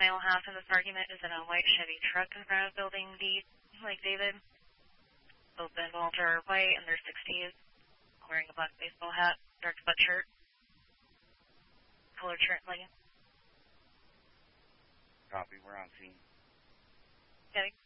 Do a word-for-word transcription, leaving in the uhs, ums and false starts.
male half of this argument is in a white Chevy truck in front of building D, like David. Both Ben Walter are white in their sixties, wearing a black baseball hat, dark sweatshirt, colored shirt and leggings. Copy, we're on scene. Okay.